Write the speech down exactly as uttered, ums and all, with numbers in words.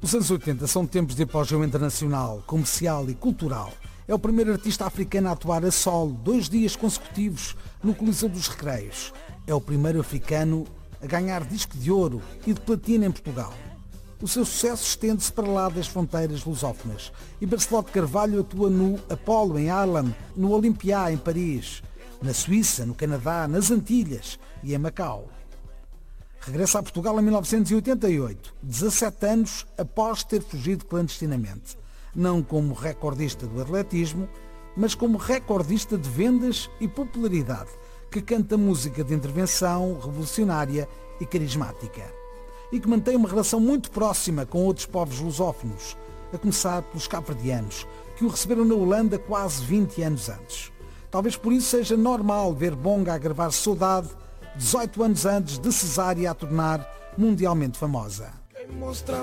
Os anos oitenta são tempos de apogeu internacional, comercial e cultural. É o primeiro artista africano a atuar a solo, dois dias consecutivos, no Coliseu dos Recreios. É o primeiro africano a ganhar disco de ouro e de platina em Portugal. O seu sucesso estende-se para lá das fronteiras lusófonas. E Barceló de Carvalho atua no Apollo, em Harlem, no Olympia, em Paris, na Suíça, no Canadá, nas Antilhas e em Macau. Regressa a Portugal em mil novecentos e oitenta e oito, dezassete anos após ter fugido clandestinamente. Não como recordista do atletismo, mas como recordista de vendas e popularidade, que canta música de intervenção revolucionária e carismática. E que mantém uma relação muito próxima com outros povos lusófonos, a começar pelos cabo-verdianos, que o receberam na Holanda quase vinte anos antes. Talvez por isso seja normal ver Bonga a gravar Saudade, dezoito anos antes de Cesária a tornar mundialmente famosa.